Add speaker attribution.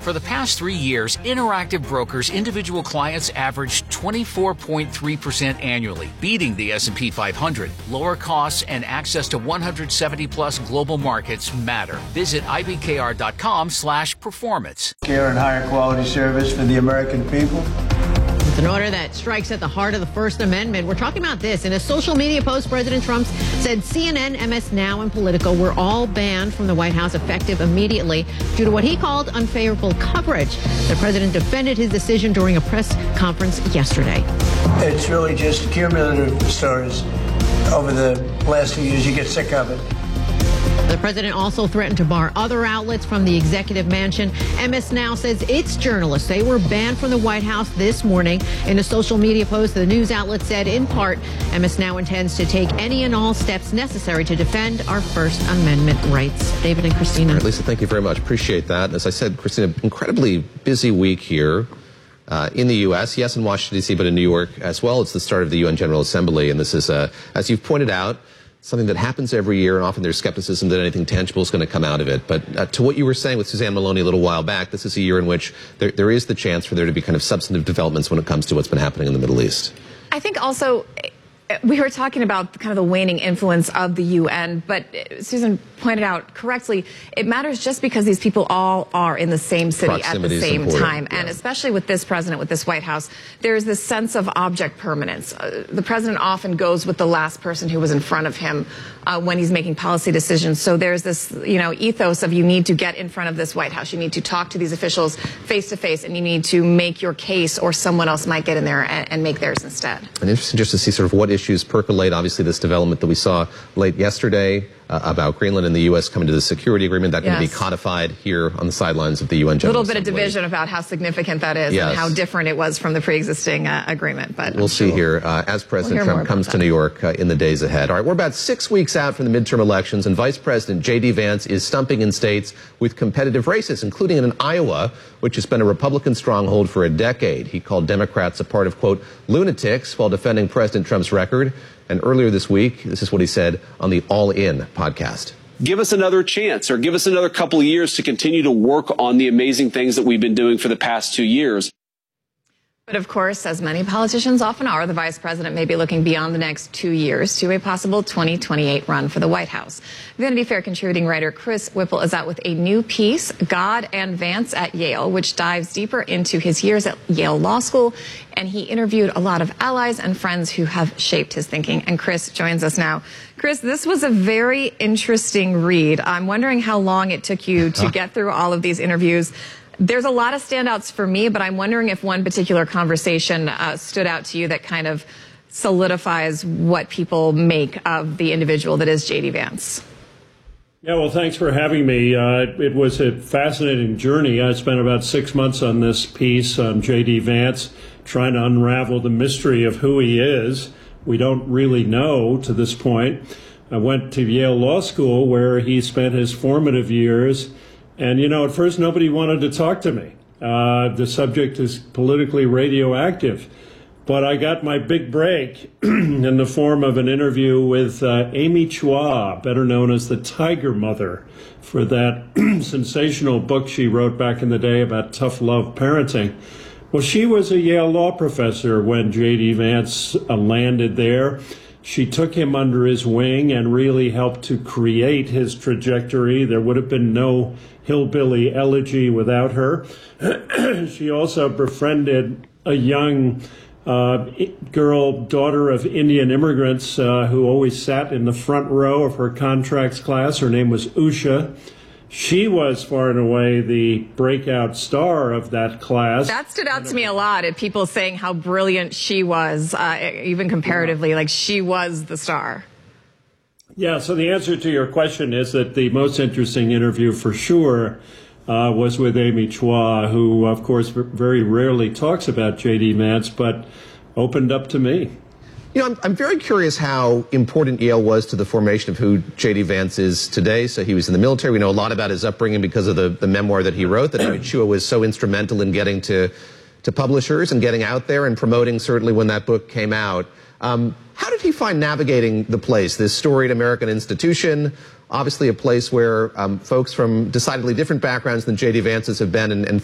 Speaker 1: For the past 3 years, Interactive Brokers individual clients averaged 24.3% annually, beating the S&P 500. Lower costs and access to 170-plus global markets matter. Visit ibkr.com/performance.
Speaker 2: Care and higher quality service for the American people.
Speaker 3: It's an order that strikes at the heart of the First Amendment. We're talking about this. In a social media post, President Trump said CNN, MS Now, and Politico were all banned from the White House effective immediately due to what he called unfavorable coverage. The president defended his decision during a press conference yesterday.
Speaker 2: It's really just cumulative stories. Over the last few years, you get sick of it.
Speaker 3: The president also threatened to bar other outlets from the executive mansion. MS Now says its journalists, they were banned from the White House this morning. In a social media post, the news outlet said, in part, MS Now intends to take any and all steps necessary to defend our First Amendment rights. David and Christina.
Speaker 4: Right, Lisa, thank you very much. Appreciate that. As I said, Christina, incredibly busy week here in the U.S., yes, in Washington, D.C., but in New York as well. It's the start of the UN General Assembly, and this is, as you've pointed out, something that happens every year, and often there's skepticism that anything tangible is going to come out of it. But to what you were saying with Suzanne Maloney a little while back, this is a year in which there is the chance for there to be kind of substantive developments when it comes to what's been happening in the Middle East.
Speaker 5: I think also we were talking about kind of the waning influence of the UN, but Susan pointed out correctly, it matters just because these people all are in the same city at the same time. Yeah. And especially with this president, with this White House, there's this sense of object permanence. The president often goes with the last person who was in front of him when he's making policy decisions. So there's this, ethos of you need to get in front of this White House. You need to talk to these officials face to face, and you need to make your case, or someone else might get in there and make theirs instead.
Speaker 4: And interesting just to see sort of what issues percolate. Obviously, this development that we saw late yesterday about Greenland and the U.S. coming to the security agreement, that can be codified here on the sidelines of the UN General Assembly.
Speaker 5: A little bit of division about how significant that is and how different it was from the pre-existing agreement. But
Speaker 4: we'll see here as President Trump comes to New York in the days ahead. All right, we're about 6 weeks out from the midterm elections, and Vice President J.D. Vance is stumping in states with competitive races, including in Iowa, which has been a Republican stronghold for a decade. He called Democrats a part of, quote, lunatics while defending President Trump's record. And earlier this week, this is what he said on the All In podcast.
Speaker 6: Give us another chance, or give us another couple of years to continue to work on the amazing things that we've been doing for the past 2 years.
Speaker 5: But of course, as many politicians often are, the vice president may be looking beyond the next 2 years to a possible 2028 run for the White House. Vanity Fair contributing writer Chris Whipple is out with a new piece, God and Vance at Yale, which dives deeper into his years at Yale Law School. And he interviewed a lot of allies and friends who have shaped his thinking. And Chris joins us now. Chris, this was a very interesting read. I'm wondering how long it took you to get through all of these interviews. There's a lot of standouts for me, but I'm wondering if one particular conversation stood out to you that kind of solidifies what people make of the individual that is J.D. Vance.
Speaker 7: Yeah, well, thanks for having me. It was a fascinating journey. I spent about 6 months on this piece on J.D. Vance, trying to unravel the mystery of who he is. We don't really know to this point. I went to Yale Law School, where he spent his formative years. And, at first nobody wanted to talk to me. The subject is politically radioactive. But I got my big break in the form of an interview with Amy Chua, better known as the Tiger Mother, for that sensational book she wrote back in the day about tough love parenting. Well, she was a Yale law professor when J.D. Vance landed there. She took him under his wing and really helped to create his trajectory. There would have been no hillbilly elegy without her. She also befriended a young girl, daughter of Indian immigrants, who always sat in the front row of her contracts class. Her name was Usha. She was far and away the breakout star of that class.
Speaker 5: That stood out to me a lot, at people saying how brilliant she was, even comparatively, like she was the star.
Speaker 7: Yeah, so the answer to your question is that the most interesting interview for sure was with Amy Chua, who, of course, very rarely talks about J.D. Vance, but opened up to me.
Speaker 4: I'm very curious how important Yale was to the formation of who J.D. Vance is today. So he was in the military. We know a lot about his upbringing because of the memoir that he wrote, that Amy Chua was so instrumental in getting to publishers and getting out there and promoting, certainly when that book came out. How did he find navigating the place, this storied American institution, obviously a place where folks from decidedly different backgrounds than J.D. Vance's have been and